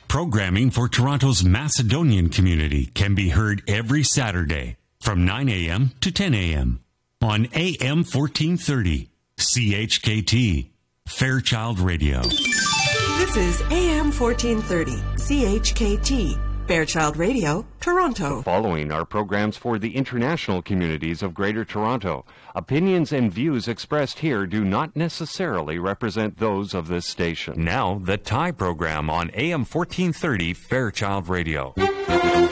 Programming for Toronto's Macedonian community can be heard every Saturday from 9 a.m. to 10 a.m. on AM 1430, CHKT, Fairchild Radio. This is AM 1430, CHKT, Fairchild Radio, Toronto. The following are programs for the international communities of Greater Toronto. Opinions and views expressed here do not necessarily represent those of this station. Now, the Thai program on AM 1430, Fairchild Radio.